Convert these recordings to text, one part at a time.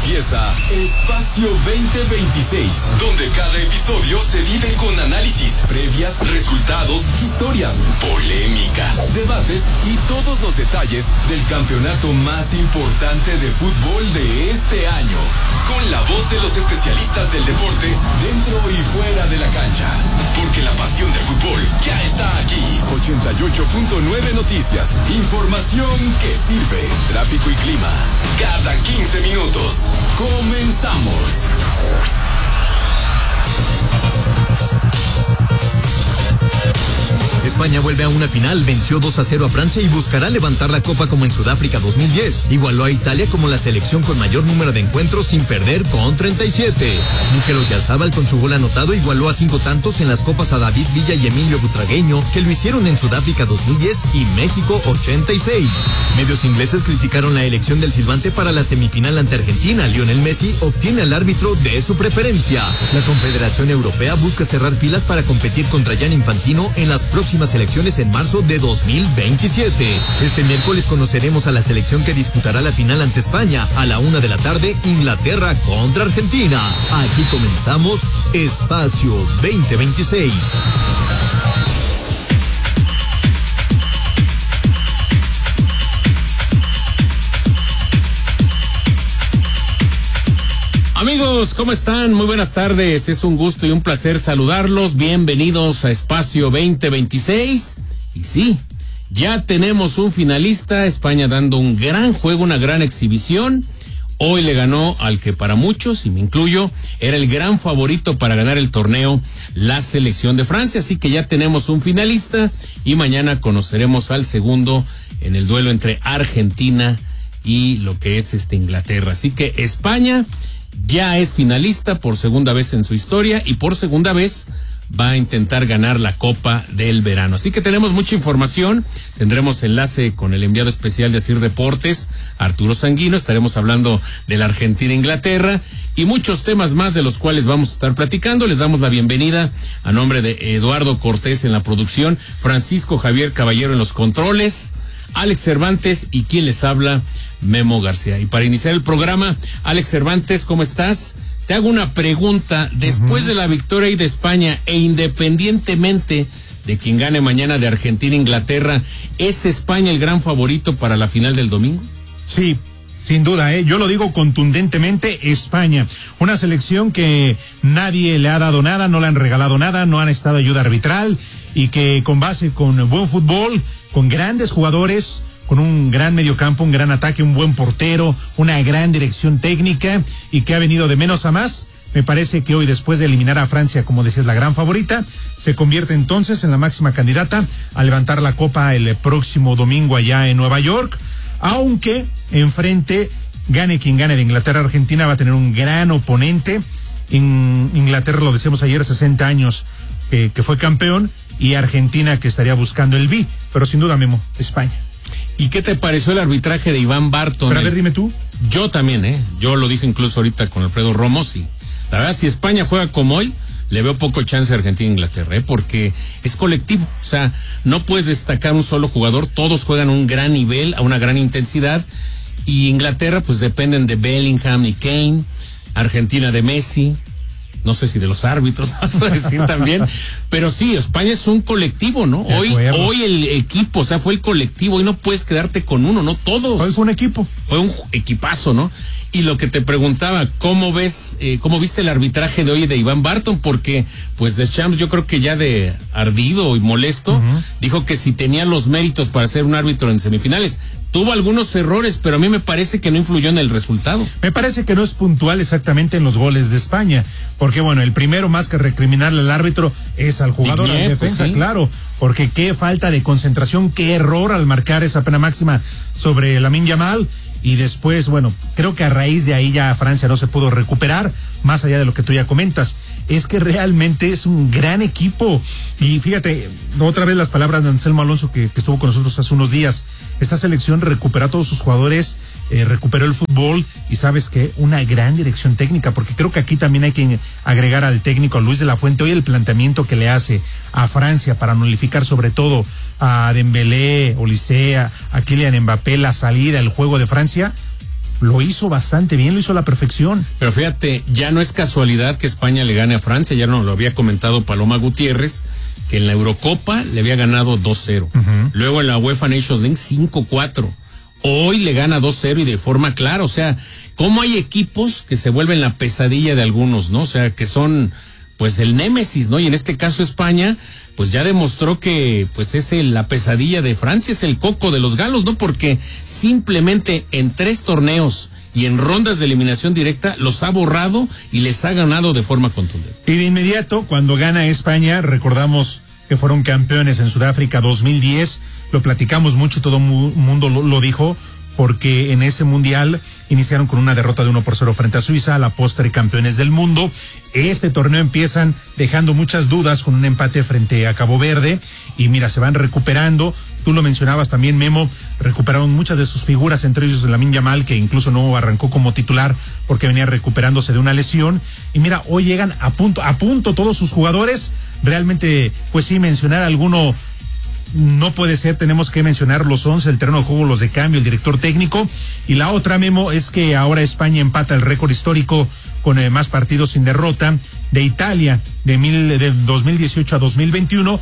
Empieza Espacio 2026, donde cada episodio se vive con análisis, previas, resultados, historias, polémica, debates y todos los detalles del campeonato más importante de fútbol de este año. Con la voz de los especialistas del deporte dentro y fuera de la cancha. Porque la pasión del fútbol ya está aquí. 88.9 Noticias. Información que sirve. Tráfico y clima. Cada 15 minutos. Comenzamos. España vuelve a una final, venció 2-0 a Francia y buscará levantar la copa como en Sudáfrica 2010. Igualó a Italia como la selección con mayor número de encuentros sin perder con 37. Mikel Oyarzabal con su gol anotado igualó a 5 tantos en las copas a David Villa y Emilio Butragueño, que lo hicieron en Sudáfrica 2010 y México 86. Medios ingleses criticaron la elección del silbante para la semifinal ante Argentina. Lionel Messi obtiene al árbitro de su preferencia. La Confederación Europea busca cerrar filas para competir contra Gianni Infantino en las próximas elecciones en marzo de 2027. Este miércoles conoceremos a la selección que disputará la final ante España. A la 1 de la tarde, Inglaterra contra Argentina. Aquí comenzamos Espacio 2026. Amigos, ¿cómo están? Muy buenas tardes. Es un gusto y un placer saludarlos. Bienvenidos a Espacio 2026. Y sí, ya tenemos un finalista. España dando un gran juego, una gran exhibición. Hoy le ganó al que para muchos, y me incluyo, era el gran favorito para ganar el torneo, la selección de Francia. Así que ya tenemos un finalista y mañana conoceremos al segundo en el duelo entre Argentina y lo que es Inglaterra. Así que España ya es finalista por segunda vez en su historia y por segunda vez va a intentar ganar la Copa del Verano. Así que tenemos mucha información. Tendremos enlace con el enviado especial de Asir Deportes, Arturo Sanguino. Estaremos hablando de la Argentina-Inglaterra y muchos temas más de los cuales vamos a estar platicando. Les damos la bienvenida a nombre de Eduardo Cortés en la producción, Francisco Javier Caballero en los controles, Alex Cervantes y quien les habla, Memo García. Y para iniciar el programa, Alex Cervantes, ¿cómo estás? Te hago una pregunta. Después de la victoria y de España e independientemente de quien gane mañana de Argentina e Inglaterra, ¿es España el gran favorito para la final del domingo? Sí, sin duda, yo lo digo contundentemente, España. Una selección que nadie le ha dado nada, no le han regalado nada, no han estado ayuda arbitral y que con base con buen fútbol, con grandes jugadores, con un gran mediocampo, un gran ataque, un buen portero, una gran dirección técnica y que ha venido de menos a más. Me parece que hoy, después de eliminar a Francia, como decías, la gran favorita, se convierte entonces en la máxima candidata a levantar la copa el próximo domingo allá en Nueva York, aunque enfrente, gane quien gane de Inglaterra-Argentina, va a tener un gran oponente. En Inglaterra, lo decíamos ayer, 60 años que fue campeón, y Argentina que estaría buscando el B, pero sin duda, Memo, España. ¿Y qué te pareció el arbitraje de Iván Barton? Pero a ver, dime tú. Yo también, yo lo dije incluso ahorita con Alfredo Romos, y la verdad, si España juega como hoy, le veo poco chance a Argentina e Inglaterra, porque es colectivo. O sea, no puedes destacar un solo jugador, todos juegan a un gran nivel, a una gran intensidad, y Inglaterra pues dependen de Bellingham y Kane, Argentina de Messi, no sé si de los árbitros, vas a decir también, pero sí, España es un colectivo, ¿no? Hoy el equipo, o sea, fue el colectivo, y no puedes quedarte con uno, ¿no? Todos. Hoy fue un equipo. Fue un equipazo, ¿no? Y lo que te preguntaba, ¿cómo viste el arbitraje de hoy de Iván Barton? Porque, pues, Deschamps, yo creo que ya de ardido y molesto, dijo que si tenía los méritos para ser un árbitro en semifinales. Tuvo algunos errores, pero a mí me parece que no influyó en el resultado. Me parece que no es puntual exactamente en los goles de España, porque bueno, el primero, más que recriminarle al árbitro, es al jugador, a la defensa, pues sí. Claro, porque qué falta de concentración, qué error al marcar esa pena máxima sobre Lamine Yamal. Y después, bueno, creo que a raíz de ahí ya Francia no se pudo recuperar, más allá de lo que tú ya comentas. Es que realmente es un gran equipo. Y fíjate, otra vez las palabras de Anselmo Alonso, que estuvo con nosotros hace unos días. Esta selección recuperó a todos sus jugadores, recuperó el fútbol y sabes que una gran dirección técnica, porque creo que aquí también hay que agregar al técnico, a Luis de la Fuente, hoy el planteamiento que le hace a Francia para nulificar sobre todo a Dembélé, Olise, a Kylian Mbappé, la salida, el juego de Francia. lo hizo bastante bien, lo hizo a la perfección. Pero fíjate, ya no es casualidad que España le gane a Francia, ya nos lo había comentado Paloma Gutiérrez, que en la Eurocopa le había ganado 2-0. Luego en la UEFA Nations League 5-4. Hoy le gana 2-0 y de forma clara. O sea, cómo hay equipos que se vuelven la pesadilla de algunos, ¿no? O sea, que son pues el némesis, ¿no? Y en este caso España pues ya demostró que pues es la pesadilla de Francia, es el coco de los galos, ¿no? Porque simplemente en 3 torneos y en rondas de eliminación directa los ha borrado y les ha ganado de forma contundente. Y de inmediato, cuando gana España, recordamos que fueron campeones en Sudáfrica 2010, lo platicamos mucho, todo el mundo lo dijo, porque en ese mundial iniciaron con una derrota de 1-0 frente a Suiza, a la postre campeones del mundo. Este torneo empiezan dejando muchas dudas con un empate frente a Cabo Verde y mira, se van recuperando. Tú lo mencionabas también, Memo, recuperaron muchas de sus figuras, entre ellos Lamine Yamal, que incluso no arrancó como titular porque venía recuperándose de una lesión. Y mira, hoy llegan a punto todos sus jugadores. Realmente, pues sí, mencionar alguno no puede ser, tenemos que mencionar los 11, el terreno de juego, los de cambio, el director técnico. Y la otra, Memo, es que ahora España empata el récord histórico con más partidos sin derrota de Italia de 2018 a 2021,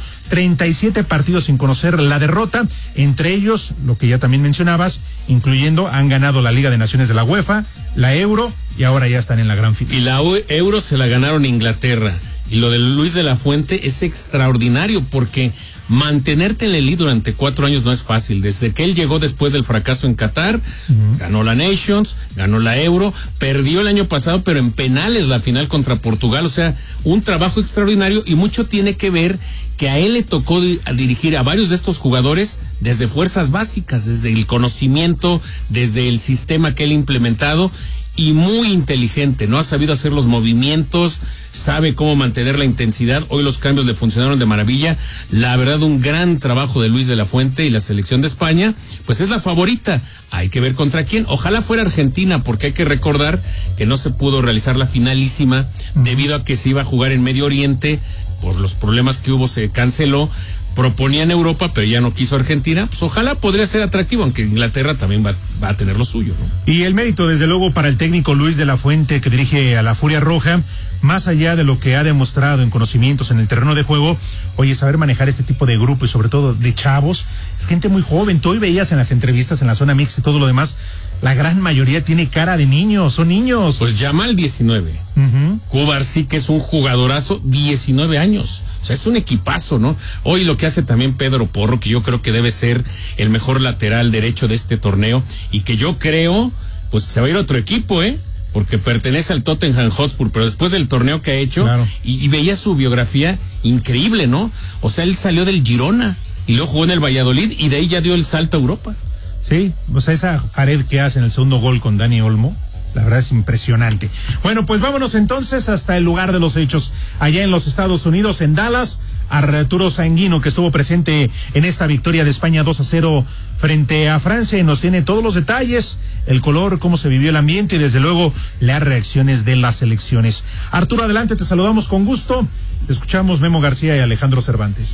37 partidos sin conocer la derrota, entre ellos, lo que ya también mencionabas, incluyendo, han ganado la Liga de Naciones de la UEFA, la Euro, y ahora ya están en la gran final. Y la Euro se la ganaron Inglaterra. Y lo de Luis de la Fuente es extraordinario porque mantenerte en el lead durante 4 años no es fácil. Desde que él llegó después del fracaso en Qatar, ganó la Nations, ganó la Euro, perdió el año pasado, pero en penales la final contra Portugal. O sea, un trabajo extraordinario y mucho tiene que ver que a él le tocó dirigir a varios de estos jugadores desde fuerzas básicas, desde el conocimiento, desde el sistema que él ha implementado. Y muy inteligente, ¿no? Ha sabido hacer los movimientos, sabe cómo mantener la intensidad. Hoy los cambios le funcionaron de maravilla. La verdad, un gran trabajo de Luis de la Fuente y la selección de España, pues es la favorita. Hay que ver contra quién. Ojalá fuera Argentina, porque hay que recordar que no se pudo realizar la finalísima debido a que se iba a jugar en Medio Oriente. Por los problemas que hubo se canceló. Proponían Europa, pero ya no quiso Argentina. Pues ojalá podría ser atractivo, aunque Inglaterra también va a tener lo suyo, ¿no? Y el mérito, desde luego, para el técnico Luis de la Fuente, que dirige a la Furia Roja, más allá de lo que ha demostrado en conocimientos en el terreno de juego, oye, saber manejar este tipo de grupo y sobre todo de chavos, es gente muy joven. Tú hoy veías en las entrevistas en la zona mixta y todo lo demás, la gran mayoría tiene cara de niños, son niños. Pues Yamal 19, Cubar sí que es un jugadorazo, 19 años. O sea, es un equipazo, ¿no? Hoy lo que hace también Pedro Porro, que yo creo que debe ser el mejor lateral derecho de este torneo y que yo creo, pues se va a ir a otro equipo, porque pertenece al Tottenham Hotspur, pero después del torneo que ha hecho, claro. y veía su biografía increíble, ¿no? O sea, él salió del Girona y luego jugó en el Valladolid y de ahí ya dio el salto a Europa. Sí, o sea, esa pared que hace en el segundo gol con Dani Olmo, la verdad es impresionante. Bueno, pues vámonos entonces hasta el lugar de los hechos, allá en los Estados Unidos, en Dallas, Arturo Sanguino, que estuvo presente en esta victoria de España 2-0 frente a Francia, y nos tiene todos los detalles, el color, cómo se vivió el ambiente y desde luego las reacciones de las selecciones. Arturo, adelante, te saludamos con gusto. Te escuchamos, Memo García y Alejandro Cervantes.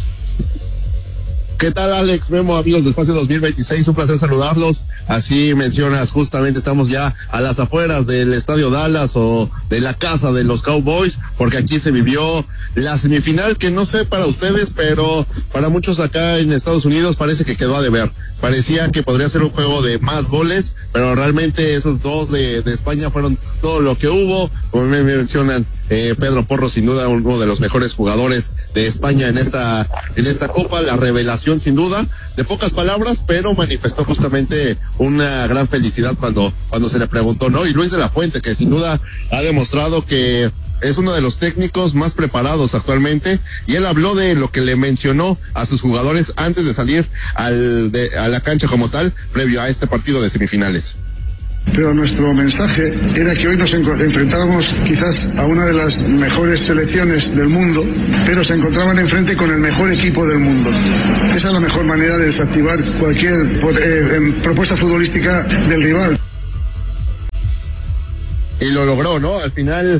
¿Qué tal, Alex, Memo, amigos de Espacio 2026? Un placer saludarlos. Así mencionas, justamente estamos ya a las afueras del Estadio Dallas o de la casa de los Cowboys, porque aquí se vivió la semifinal que no sé para ustedes, pero para muchos acá en Estados Unidos parece que quedó a deber. Parecía que podría ser un juego de más goles, pero realmente esos dos de España fueron todo lo que hubo. Como me mencionan, Pedro Porro, sin duda uno de los mejores jugadores de España en esta Copa, la revelación sin duda, de pocas palabras, pero manifestó justamente una gran felicidad cuando se le preguntó, ¿no? Y Luis de la Fuente, que sin duda ha demostrado que es uno de los técnicos más preparados actualmente, y él habló de lo que le mencionó a sus jugadores antes de salir a la cancha como tal, previo a este partido de semifinales. Pero nuestro mensaje era que hoy nos enfrentábamos quizás a una de las mejores selecciones del mundo, pero se encontraban enfrente con el mejor equipo del mundo. Esa es la mejor manera de desactivar cualquier propuesta futbolística del rival. Y lo logró, ¿no? Al final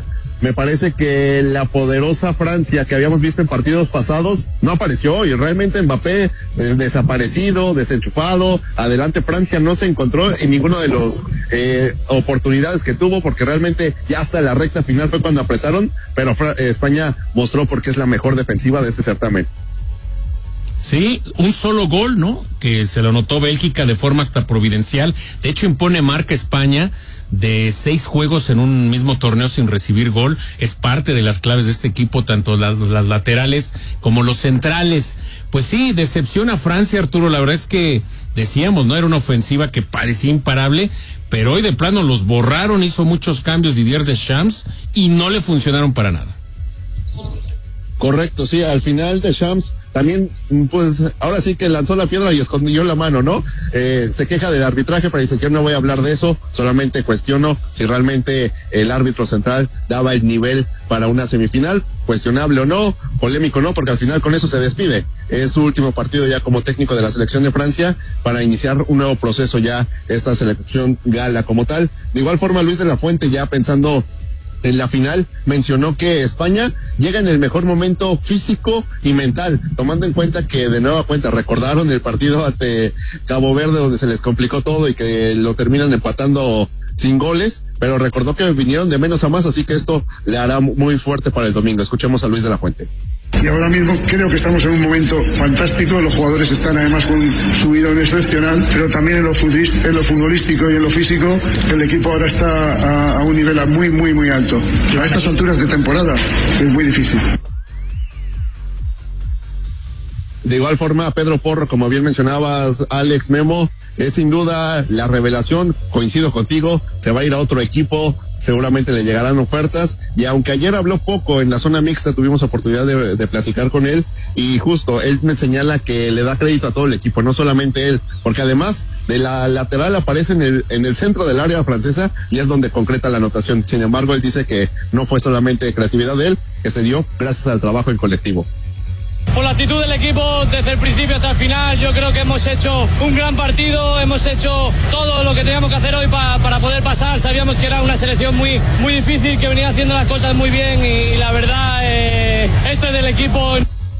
me parece que la poderosa Francia que habíamos visto en partidos pasados no apareció, y realmente Mbappé desaparecido, desenchufado. Adelante Francia no se encontró en ninguno de los oportunidades que tuvo, porque realmente ya hasta la recta final fue cuando apretaron, pero España mostró por qué es la mejor defensiva de este certamen. Sí, un solo gol, ¿no? Que se lo anotó Bélgica de forma hasta providencial. De hecho, impone marca España de 6 juegos en un mismo torneo sin recibir gol. Es parte de las claves de este equipo, tanto las laterales como los centrales. Pues sí, decepciona a Francia, Arturo. La verdad es que decíamos, ¿no? Era una ofensiva que parecía imparable, pero hoy de plano los borraron, hizo muchos cambios Didier Deschamps y no le funcionaron para nada. Correcto, sí, al final Deschamps también, pues, ahora sí que lanzó la piedra y escondió la mano, ¿no? Se queja del arbitraje, pero dice que no voy a hablar de eso, solamente cuestiono si realmente el árbitro central daba el nivel para una semifinal, cuestionable o no, polémico no, porque al final con eso se despide. Es su último partido ya como técnico de la selección de Francia para iniciar un nuevo proceso ya, esta selección gala como tal. De igual forma, Luis de la Fuente, ya pensando en la final, mencionó que España llega en el mejor momento físico y mental, tomando en cuenta que de nueva cuenta recordaron el partido ante Cabo Verde donde se les complicó todo y que lo terminan empatando sin goles, pero recordó que vinieron de menos a más, así que esto le hará muy fuerte para el domingo. Escuchemos a Luis de la Fuente. Y ahora mismo creo que estamos en un momento fantástico, los jugadores están además con un subidón excepcional, pero también en lo futbolístico y en lo físico, el equipo ahora está a un nivel muy alto. Pero a estas alturas de temporada es muy difícil. De igual forma, Pedro Porro, como bien mencionabas, Alex, Memo, es sin duda la revelación, coincido contigo, se va a ir a otro equipo, seguramente le llegarán ofertas, y aunque ayer habló poco en la zona mixta, tuvimos oportunidad de platicar con él, y justo él me señala que le da crédito a todo el equipo, no solamente él, porque además de la lateral aparece en el centro del área francesa y es donde concreta la anotación. Sin embargo, él dice que no fue solamente creatividad de él, que se dio gracias al trabajo en colectivo. Por la actitud del equipo desde el principio hasta el final, yo creo que hemos hecho un gran partido, hemos hecho todo lo que teníamos que hacer hoy para poder pasar. Sabíamos que era una selección muy difícil, que venía haciendo las cosas muy bien y la verdad, esto es del equipo.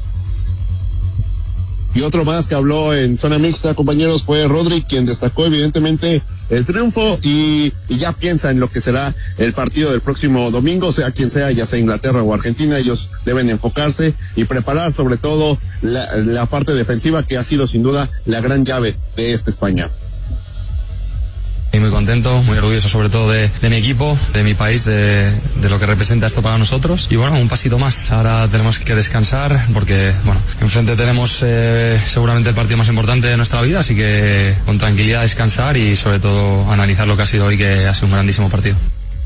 Y otro más que habló en zona mixta, compañeros, fue Rodri, quien destacó evidentemente el triunfo y ya piensa en lo que será el partido del próximo domingo, sea quien sea, ya sea Inglaterra o Argentina. Ellos deben enfocarse y preparar sobre todo la parte defensiva, que ha sido sin duda la gran llave de esta España. Y muy contento, muy orgulloso sobre todo de mi equipo, de mi país, de lo que representa esto para nosotros. Y bueno, un pasito más. Ahora tenemos que descansar porque, bueno, enfrente tenemos seguramente el partido más importante de nuestra vida, así que con tranquilidad descansar y sobre todo analizar lo que ha sido hoy, que ha sido un grandísimo partido.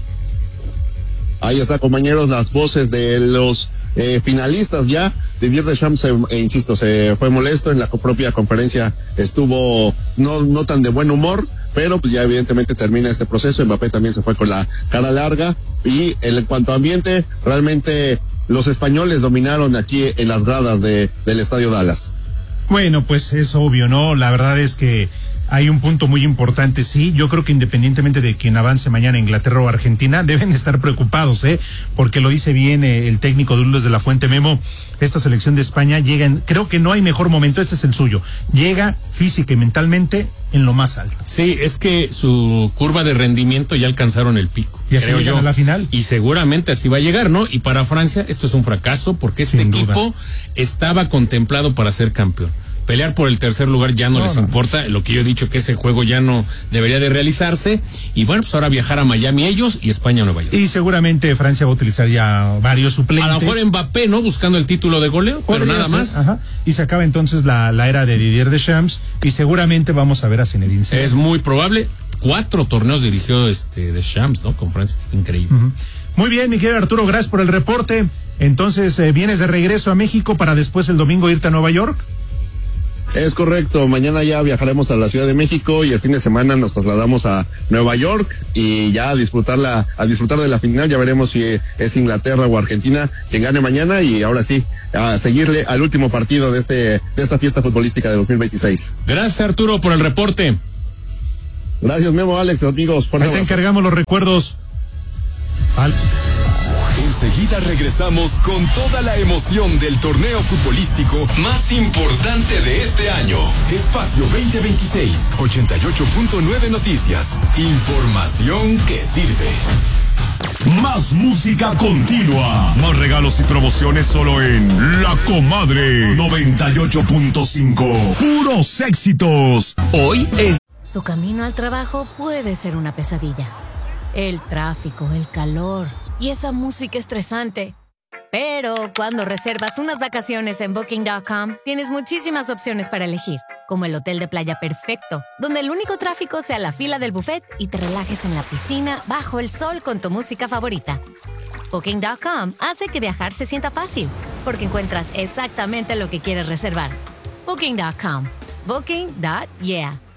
Ahí está, compañeros, las voces de los finalistas ya. Didier Deschamps, insisto, se fue molesto en la propia conferencia, estuvo no tan de buen humor, pero pues ya evidentemente termina este proceso. Mbappé también se fue con la cara larga, y en cuanto a ambiente, realmente los españoles dominaron aquí en las gradas del Estadio Dallas. Bueno, pues es obvio, ¿no? La verdad es que hay un punto muy importante, sí. Yo creo que independientemente de quien avance mañana, Inglaterra o Argentina, deben estar preocupados, porque lo dice bien el técnico de Luis de la Fuente, Memo. Esta selección de España llega creo que no hay mejor momento, este es el suyo. Llega física y mentalmente en lo más alto. Sí, es que su curva de rendimiento ya alcanzaron el pico. Y así llegan a la final. Y seguramente así va a llegar, ¿no? Y para Francia esto es un fracaso, porque este equipo estaba contemplado para ser campeón. Pelear por el tercer lugar ya no les importa, lo que yo he dicho, que ese juego ya no debería de realizarse, y bueno, pues ahora viajar a Miami ellos y España a Nueva York. Y seguramente Francia va a utilizar ya varios suplentes. A lo mejor Mbappé, ¿no? Buscando el título de goleo, pero nada más. Ajá. Y se acaba entonces la era de Didier Deschamps, y seguramente vamos a ver a Zinedine Zidane. Es muy probable. 4 torneos dirigió Deschamps, ¿no? Con Francia, increíble. Muy bien, mi querido Arturo, gracias por el reporte. Entonces, ¿vienes de regreso a México para después el domingo irte a Nueva York? Es correcto, mañana ya viajaremos a la Ciudad de México y el fin de semana nos trasladamos a Nueva York y ya a disfrutar de la final. Ya veremos si es Inglaterra o Argentina quien gane mañana, y ahora sí, a seguirle al último partido de esta fiesta futbolística de 2026. Gracias, Arturo, por el reporte. Gracias, Memo, Alex, amigos. Ahí te encargamos los recuerdos. Enseguida regresamos con toda la emoción del torneo futbolístico más importante de este año. Espacio 2026, 88.9 Noticias. Información que sirve. Más música continua. Más regalos y promociones solo en La Comadre 98.5. Puros éxitos. Hoy es... Tu camino al trabajo puede ser una pesadilla. El tráfico, el calor y esa música estresante. Pero cuando reservas unas vacaciones en Booking.com, tienes muchísimas opciones para elegir, como el hotel de playa perfecto, donde el único tráfico sea la fila del buffet y te relajes en la piscina bajo el sol con tu música favorita. Booking.com hace que viajar se sienta fácil, porque encuentras exactamente lo que quieres reservar. Booking.com. Booking.yeah.